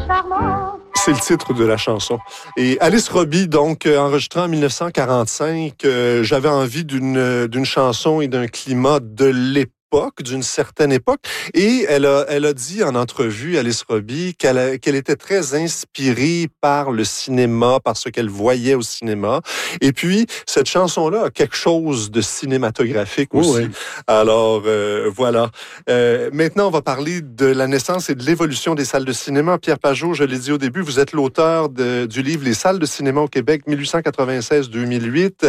charmante. C'est le titre de la chanson. Et Alice Robbie, donc, enregistrée en 1945, j'avais envie d'une chanson et d'un climat de l'époque, d'une certaine époque. Et elle a dit en entrevue, Alice Robbie, qu'elle était très inspirée par le cinéma, par ce qu'elle voyait au cinéma. Et puis, cette chanson-là a quelque chose de cinématographique aussi. Oui. Alors, voilà. Maintenant, on va parler de la naissance et de l'évolution des salles de cinéma. Pierre Pajot, je l'ai dit au début, vous êtes l'auteur du livre « Les salles de cinéma au Québec, 1896-2008 ».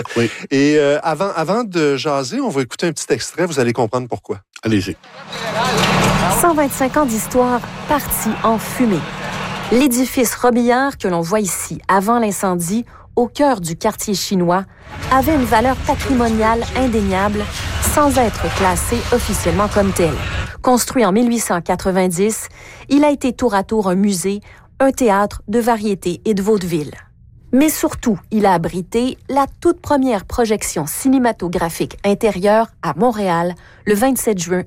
Oui. Et avant de jaser, on va écouter un petit extrait, vous allez comprendre pourquoi. Allez-y. 125 ans d'histoire partis en fumée. L'édifice Robillard que l'on voit ici, avant l'incendie, au cœur du quartier chinois, avait une valeur patrimoniale indéniable sans être classé officiellement comme tel. Construit en 1890, il a été tour à tour un musée, un théâtre de variété et de vaudeville. Mais surtout, il a abrité la toute première projection cinématographique intérieure à Montréal le 27 juin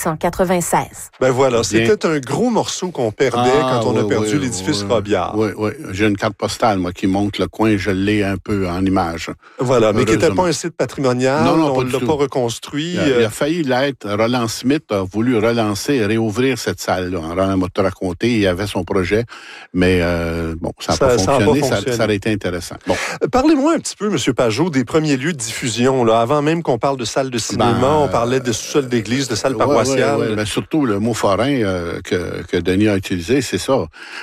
1896. Ben voilà, c'était un gros morceau qu'on perdait quand on a perdu l'édifice Robillard. Oui. J'ai une carte postale, moi, qui montre le coin, je l'ai un peu en image. Voilà, mais qui n'était pas un site patrimonial, non, on ne l'a pas reconstruit. Il a failli l'être. Roland Smith a voulu relancer et réouvrir cette salle-là. Roland m'a tout raconté, il avait son projet, mais bon, ça n'a pas fonctionné, ça aurait été intéressant. Bon. Parlez-moi un petit peu, M. Pajot, des premiers lieux de diffusion. Là. Avant même qu'on parle de salles de cinéma, on parlait de sous-sol d'église, de salles paroissiales. Oui. Mais surtout, le mot forain que Denis a utilisé, c'est ça.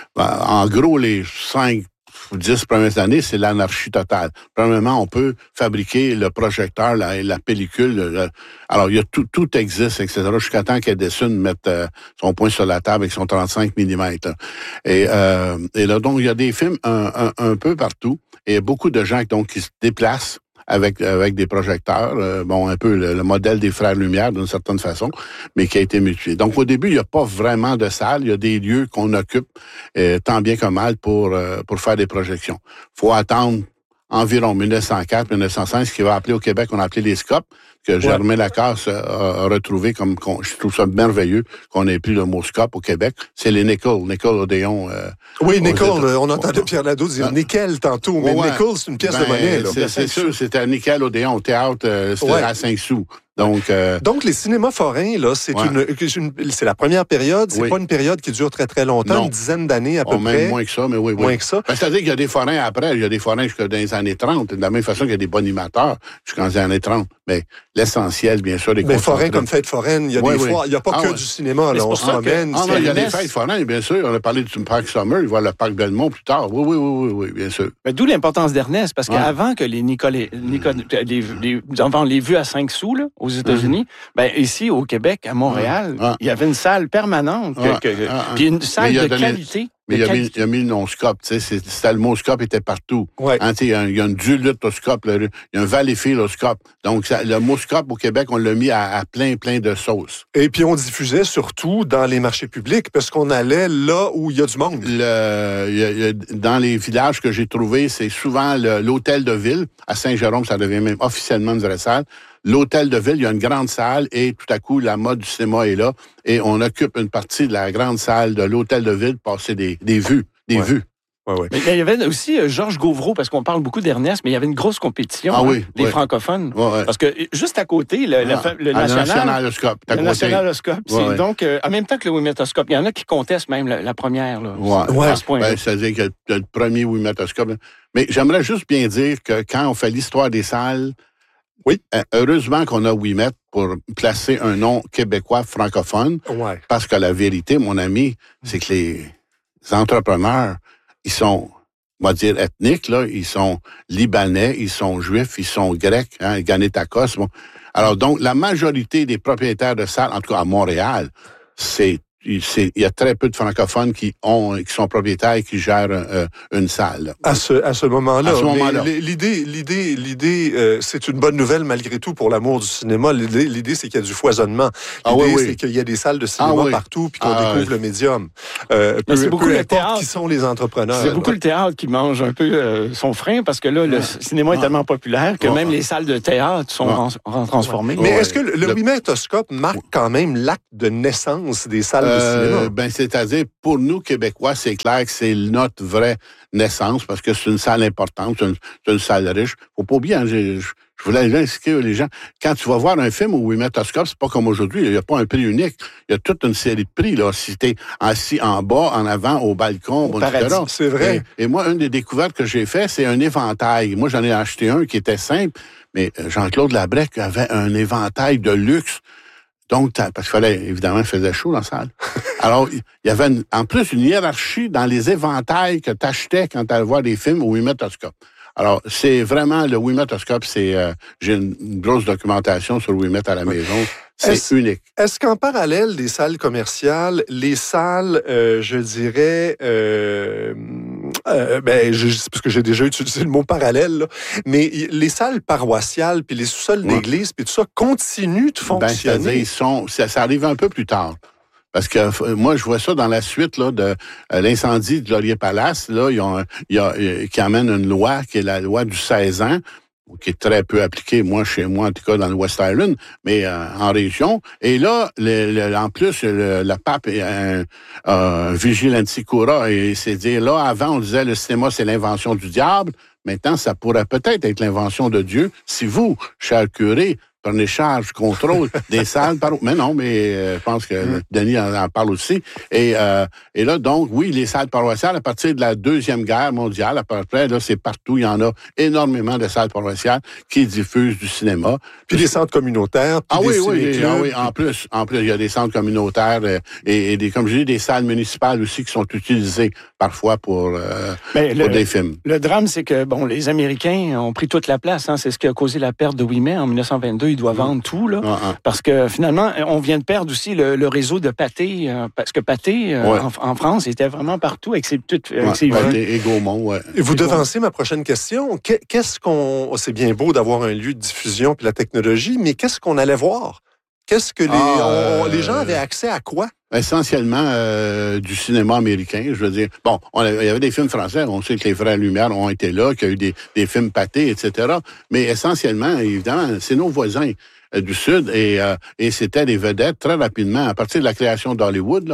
En gros, les 5 ou 10 premières années, c'est l'anarchie totale. Premièrement, on peut fabriquer le projecteur, la pellicule. Alors, il y a tout existe, etc. Jusqu'à temps qu'Edison mette son poing sur la table avec son 35 mm. Et là, donc, il y a des films un peu partout. Et beaucoup de gens donc, qui se déplacent avec des projecteurs, un peu le modèle des Frères Lumière d'une certaine façon, mais qui a été mutué. Donc au début, il n'y a pas vraiment de salle, il y a des lieux qu'on occupe tant bien que mal pour faire des projections. Faut attendre environ 1904-1905, ce qui va appeler au Québec, on a appelé les scopes, que Germain Lacasse a retrouvé comme, je trouve ça merveilleux qu'on ait pris le mot scope au Québec. C'est les Nickel Odéon. Oui, Nickel, on entendait Pierre Nadeau dire nickel tantôt, mais nickel, c'est une pièce de monnaie. Là. C'est sûr, c'était Nickel Odéon au théâtre, c'était à 5 sous. Donc les cinémas forains, là, c'est la première période. C'est pas une période qui dure très, très longtemps, une dizaine d'années à peu près. Même moins que ça, mais oui. Moins que ça. C'est-à-dire qu'il y a des forains après, il y a des forains jusqu'à dans les années 30, de la même façon qu'il y a des bonimateurs jusqu'à les années 30. Mais l'essentiel, bien sûr, des forains comme fête foraine, il y a des foires, il n'y a pas que du cinéma, là, on se promène. Il y a des fêtes foraines, bien sûr. On a parlé du parc Summer, il va le parc Belmont plus tard. Oui, bien sûr. Mais d'où l'importance d'Ernest, parce qu'avant que les vues à 5 sous, là, aux États-Unis, ici, au Québec, à Montréal, il y avait une salle permanante, puis une salle de qualité. Mais il a mis le non-scope, tu sais, c'était le mot scope était partout. Ouais. Il y a une dulute au scope, il y a un valleyfield au scope. Donc, le mot scope au Québec, on l'a mis à plein de sauces. Et puis, on diffusait surtout dans les marchés publics, parce qu'on allait là où il y a du monde. Dans les villages que j'ai trouvés, c'est souvent l'hôtel de ville. À Saint-Jérôme, ça devient même officiellement une vraie salle. L'hôtel de ville, il y a une grande salle et tout à coup, la mode du cinéma est là et on occupe une partie de la grande salle de l'hôtel de ville pour passer des vues. Ouais. Mais il y avait aussi Georges Gauvreau, parce qu'on parle beaucoup d'Ernest, mais il y avait une grosse compétition des francophones. Parce que juste à côté, le Nationaloscope. Le Nationaloscope. C'est donc, en même temps que le Wimétoscope, il y en a qui contestent même la première. Là, à ce point-là. C'est-à-dire que le premier Wimétoscope. Mais j'aimerais juste bien dire que quand on fait l'histoire des salles, heureusement qu'on a Ouimet pour placer un nom québécois francophone. Ouais. Parce que la vérité, mon ami, c'est que les entrepreneurs, ils sont, on va dire, ethniques, là. Ils sont libanais, ils sont juifs, ils sont grecs, Ganétakos. Bon. Alors, donc, la majorité des propriétaires de salles, en tout cas à Montréal, il y a très peu de francophones qui sont propriétaires et qui gèrent une salle. À ce moment-là. À ce moment-là. L'idée, c'est une bonne nouvelle malgré tout pour l'amour du cinéma. L'idée, c'est qu'il y a du foisonnement. L'idée, c'est qu'il y a des salles de cinéma partout puis qu'on découvre le médium. C'est beaucoup le théâtre. Qui sont les entrepreneurs. C'est beaucoup le théâtre qui mange un peu son frein parce que là, le cinéma est tellement populaire que même les salles de théâtre sont transformées. Mais est-ce que le Wimétoscope marque quand même l'acte de naissance des salles cinéma. C'est-à-dire, pour nous, Québécois, c'est clair que c'est notre vraie naissance, parce que c'est une salle importante, c'est une salle riche. Faut pas oublier, hein, je voulais expliquer les gens, quand tu vas voir un film au Wimetoscope, c'est pas comme aujourd'hui, il n'y a pas un prix unique, il y a toute une série de prix, là, si t'es assis en bas, en avant, au balcon, etc. C'est vrai. Et moi, une des découvertes que j'ai fait, c'est un éventail. Moi, j'en ai acheté un qui était simple, mais Jean-Claude Labrec avait un éventail de luxe. Donc, parce qu'il fallait, évidemment, il faisait chaud dans la salle. Alors, il y avait en plus une hiérarchie dans les éventails que tu achetais quand tu allais voir des films au Wimetoscope. Alors, c'est vraiment, le Wimetoscope, j'ai une grosse documentation sur le Wimet à la maison. C'est unique. Est-ce qu'en parallèle des salles commerciales, les salles, je dirais, parce que j'ai déjà utilisé le mot parallèle, là, mais les salles paroissiales, puis les sous-sols d'église, puis tout ça, continuent de fonctionner? Ça arrive un peu plus tard. Parce que moi, je vois ça dans la suite là, de l'incendie de Laurier Palace. Là, qui amène une loi qui est la loi du 16 ans, qui est très peu appliquée, chez moi, en tout cas, dans le West Island, mais en région. Et là, en plus, le pape est un vigilanti cura, et c'est dire, là, avant, on disait, le cinéma, c'est l'invention du diable. Maintenant, ça pourrait peut-être être l'invention de Dieu. Si vous, cher curé, prenez charge, contrôle des salles. Mais non, mais je pense que Denis en parle aussi. Et là, donc, oui, les salles paroissiales, à partir de la Deuxième Guerre mondiale, à peu près, là, c'est partout. Il y en a énormément de salles paroissiales qui diffusent du cinéma. Puis des centres communautaires. Oui. En plus, il y a des centres communautaires et comme je dis, des salles municipales aussi qui sont utilisées parfois pour des films. Le drame, c'est que, les Américains ont pris toute la place. Hein. C'est ce qui a causé la perte de Ouimet en 1922. Il doit vendre tout, là. Parce que, finalement, on vient de perdre aussi le réseau de Pathé. Parce que Pathé, en France, était vraiment partout avec ses petites... Pathé et Gaumont, Et vous devancez ma prochaine question. C'est bien beau d'avoir un lieu de diffusion puis la technologie, mais qu'est-ce qu'on allait voir? Qu'est-ce que les gens avaient accès à quoi? Essentiellement du cinéma américain, je veux dire. Bon, il y avait des films français, on sait que les Frères Lumière ont été là, qu'il y a eu des films Pathé, etc. Mais essentiellement, évidemment, c'est nos voisins du Sud et c'était des vedettes très rapidement. À partir de la création d'Hollywood,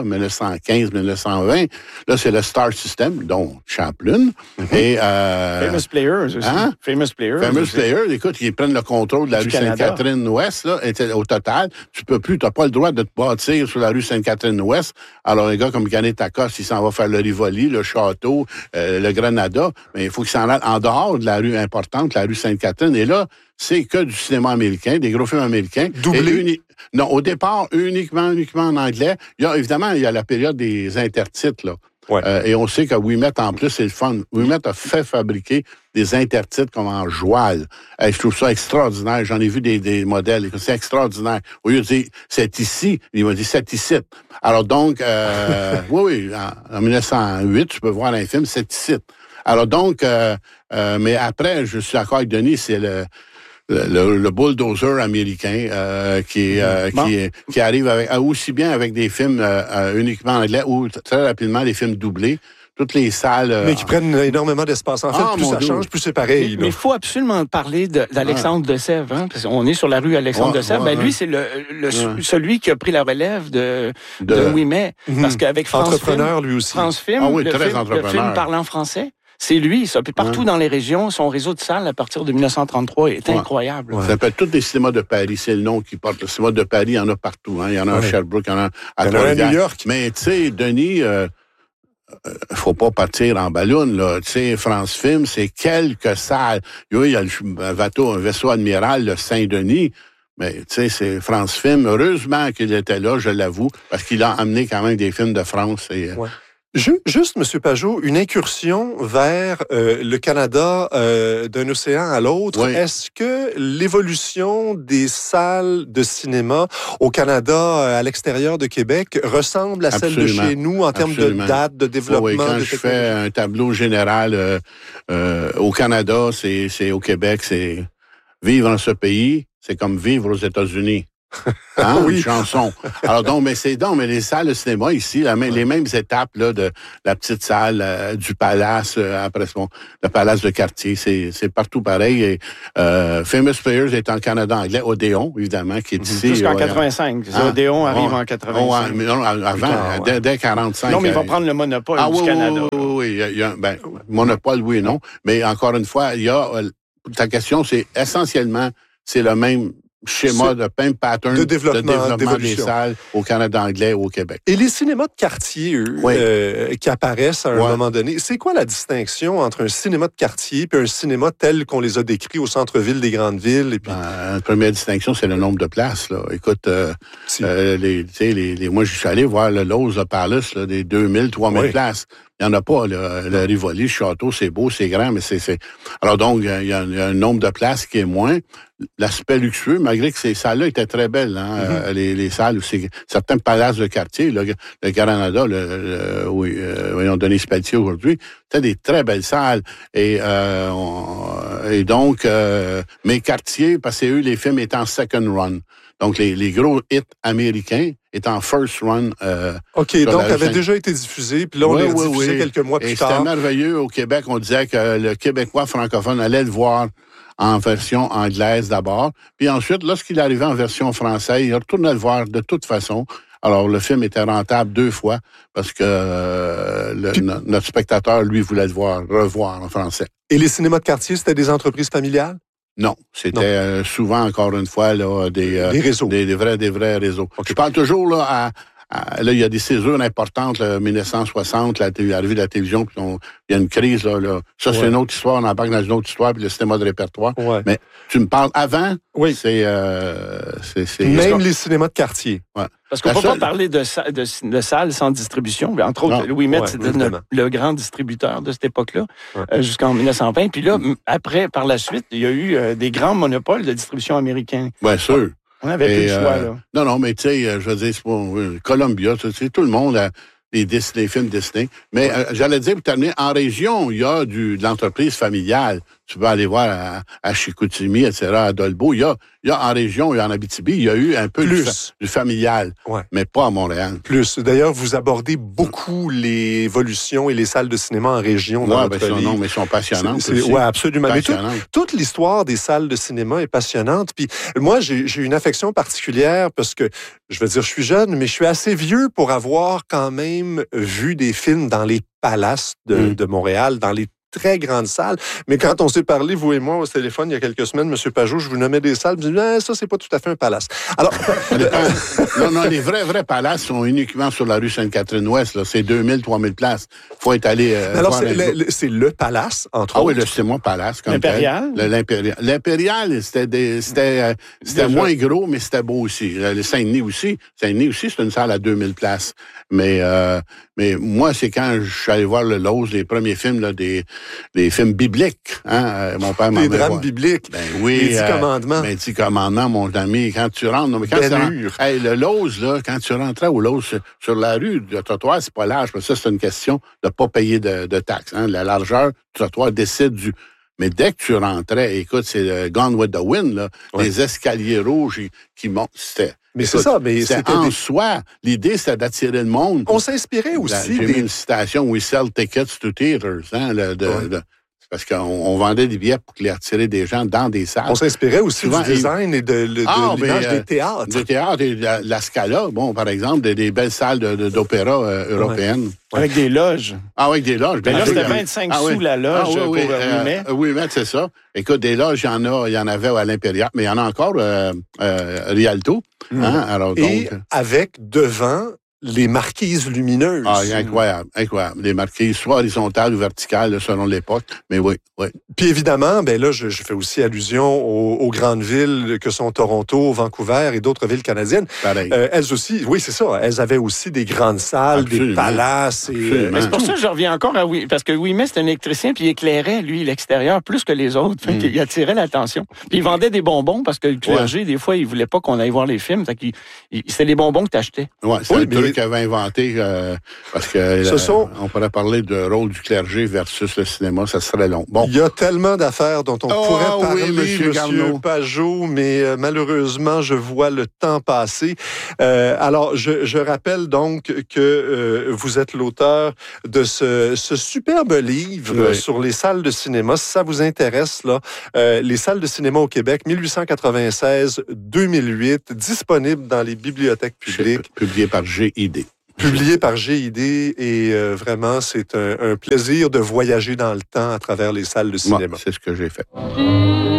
1915-1920, là, c'est le Star System, dont Chaplin. Et, Famous Players aussi. Hein? Famous Players, écoute, ils prennent le contrôle de la rue Sainte-Catherine-Ouest, là, au total. T'as pas le droit de te bâtir sur la rue Sainte-Catherine-Ouest. Alors, un gars comme Canet Tacoste, il s'en va faire le Rivoli, le Château, le Granada, mais il faut qu'il s'en aille en dehors de la rue importante, la rue Sainte-Catherine. Et là, c'est que du cinéma américain, des gros films américains. Doublé? Non, au départ, uniquement en anglais. Il y a la période des intertitres, là. Ouais. Et on sait qu'à Ouimet, en plus, c'est le fun. Ouimet a fait fabriquer des intertitres comme en joual. Je trouve ça extraordinaire. J'en ai vu des modèles. C'est extraordinaire. Au lieu de dire « c'est ici », il m'a dit « c'est ici ». Alors donc, oui, en 1908, tu peux voir un film « c'est ici ». Alors donc, mais après, je suis d'accord avec Denis, c'est le bulldozer américain qui arrive avec aussi bien avec des films uniquement en anglais ou très rapidement des films doublés. Toutes les salles... Mais qui prennent énormément d'espace. En fait, plus ça change, plus c'est pareil. Mais il faut absolument parler d'Alexandre de Sèvres. Hein, parce qu'on est sur la rue Alexandre de Sèvres. Lui, c'est celui qui a pris la relève de Ouimet. Parce qu'avec France Entrepreneur, lui aussi. France Film, le film parlant français, c'est lui, ça. Puis partout dans les régions, son réseau de salles, à partir de 1933, est incroyable. Ça s'appelle tous les cinémas de Paris. C'est le nom qui porte. Le cinéma de Paris, il y en a partout. Hein. Il y en a à Sherbrooke, il y en a à New York. Mais tu sais, Denis... faut pas partir en ballon, là. Tu sais, France Film, c'est quelques salles. Oui, il y a un vaisseau amiral, le Saint-Denis. Mais, tu sais, c'est France Film. Heureusement qu'il était là, je l'avoue, parce qu'il a amené quand même des films de France. Juste, M. Pajot, une incursion vers le Canada d'un océan à l'autre. Oui. Est-ce que l'évolution des salles de cinéma au Canada, à l'extérieur de Québec, ressemble à celle de chez nous en termes de date, de développement? Oui, quand je fais un tableau général au Canada, c'est au Québec, c'est vivre dans ce pays, c'est comme vivre aux États-Unis. Oui. Une chanson. Alors donc, mais les salles de cinéma ici, les mêmes étapes là, de la petite salle du Palace, après le Palace de quartier, c'est partout pareil. Et Famous Players est en Canada anglais, Odéon, évidemment, qui est ici. Jusqu'en 85. Odéon arrive en 85. Mais non, avant, dès 45. Non, mais il va prendre le monopole du Canada. Oui. Monopole, oui et non. Mais encore une fois, ta question, c'est essentiellement, c'est le même schéma, de même pattern de développement des salles au Canada anglais ou au Québec. Et les cinémas de quartier, eux, qui apparaissent à un moment donné, c'est quoi la distinction entre un cinéma de quartier et un cinéma tel qu'on les a décrits au centre-ville des grandes villes? Et puis... la première distinction, c'est le nombre de places. Là. Écoute, moi, je suis allé voir le Lowe's Palace, là, des 2000, 3000 places. Il n'y en a pas, là. Le Rivoli, le château, c'est beau, c'est grand, mais c'est... Alors donc, il y a un nombre de places qui est moins. L'aspect luxueux, malgré que ces salles-là étaient très belles, hein, les salles, certains palaces de quartier, le Canada, voyons, Denis Pelletier aujourd'hui, c'était des très belles salles. Et donc, mes quartiers, parce que eux, les films étaient en second run. Donc, les gros hits américains étaient en first run. OK, donc, avaient déjà été diffusés, puis là, on les rediffusait quelques mois plus tard. C'était merveilleux. Au Québec, on disait que le Québécois francophone allait le voir en version anglaise d'abord. Puis ensuite, lorsqu'il arrivait en version française, il retournait le voir de toute façon. Alors, le film était rentable 2 fois parce que notre spectateur, lui, voulait le revoir en français. Et les cinémas de quartier, c'était des entreprises familiales? Non, c'était souvent, encore une fois, là, des réseaux. Des vrais réseaux. Okay. Je parle toujours là là, il y a des césures importantes, là, 1960, l'arrivée de la télévision, puis il y a une crise, là. Ça, c'est une autre histoire, on embarque dans une autre histoire, puis le cinéma de répertoire. Ouais. Mais tu me parles avant, c'est même les cinémas de quartier. Ouais. Parce qu'on ne peut pas parler de salles sans distribution. Entre autres, Louis Met, c'était le grand distributeur de cette époque-là, jusqu'en 1920. Puis là, après, par la suite, il y a eu des grands monopoles de distribution américains. Bien sûr. On avait plus le choix, là. Non, mais tu sais, je veux dire, c'est pour Columbia, tu sais, tout le monde a les films Disney. Mais j'allais dire, pour terminer, en région, il y a de l'entreprise familiale. Tu peux aller voir à Chicoutimi, etc., à Dolbeau. Il y a en région et en Abitibi, il y a eu un peu du familial, mais pas à Montréal. Plus. D'ailleurs, vous abordez beaucoup l'évolution et les salles de cinéma en région dans votre livre. Non, mais elles sont passionnantes aussi. Oui, absolument. Mais toute l'histoire des salles de cinéma est passionnante. Puis moi, j'ai une affection particulière parce que, je veux dire, je suis jeune, mais je suis assez vieux pour avoir quand même vu des films dans les palaces de Montréal, dans les très grande salle. Mais quand on s'est parlé, vous et moi, au téléphone, il y a quelques semaines, M. Pajot, je vous nommais des salles, je me disais, ça, c'est pas tout à fait un palace. Alors... non, les vrais palaces sont uniquement sur la rue Sainte-Catherine-Ouest, là. C'est 2000, 3000 places. Faut être allé... Alors, c'est le palace, entre autres. Ah oui, le cinéma palace. L'Impérial? L'Impérial, c'était moins gros, mais c'était beau aussi. Le Saint-Denis aussi. Saint-Denis aussi, c'est une salle à 2000 places. Mais moi, c'est quand je suis allé voir le Lowe's, les premiers films, là, des films bibliques. Hein? Mon père m'en des drames bibliques. Ben oui. Les 10 commandements. Les 10 commandements, mon ami. Quand tu rentres... le Lowe's, là, quand tu rentrais au Lowe's sur la rue, le trottoir, c'est pas large. Parce que ça, c'est une question de ne pas payer de taxes. Hein? La largeur du trottoir décide du... Mais dès que tu rentrais, écoute, c'est Gone with the Wind, là, les escaliers rouges qui montent, c'était... Mais écoute, c'est ça, mais c'était en soi. L'idée, c'était d'attirer le monde. On s'inspirait aussi. J'ai mis une citation, We sell tickets to theaters, hein, parce qu'on vendait des billets pour attirer des gens dans des salles. On s'inspirait aussi du design et de l'image des théâtres. Des théâtres et de la Scala, par exemple, des belles salles d'opéra européennes. Avec des loges. Ah oui, avec des loges. Mais là, c'était 25 sous la loge pour Ouimet. Ouimet, c'est ça. Écoute, des loges, il y en avait à l'Impérial, mais il y en a encore Rialto. Hein, alors, et avec devant les marquises lumineuses. Ah, incroyable. Les marquises, soit horizontales ou verticales, selon l'époque. Mais oui. Puis évidemment, là, je fais aussi allusion aux grandes villes que sont Toronto, Vancouver et d'autres villes canadiennes. Pareil. Elles aussi, oui, c'est ça. Elles avaient aussi des grandes salles, des palaces. C'est pour ça que je reviens encore à parce que Ouimet, c'est un électricien, puis il éclairait, lui, l'extérieur plus que les autres. Il attirait l'attention. Puis il vendait des bonbons parce que le clergé, des fois, il voulait pas qu'on aille voir les films. C'était les bonbons que tu achetais. Oui, qui avait inventé, parce que on pourrait parler de rôle du clergé versus le cinéma, ça serait long. Bon. Il y a tellement d'affaires dont on pourrait parler, Monsieur Pajot, mais malheureusement, je vois le temps passer. Alors, je rappelle donc que vous êtes l'auteur de ce superbe livre sur les salles de cinéma. Si ça vous intéresse, là, les salles de cinéma au Québec, 1896-2008, disponible dans les bibliothèques publiques. Publié par GID. Publié par GID et vraiment, c'est un plaisir de voyager dans le temps à travers les salles de cinéma. Moi, c'est ce que j'ai fait.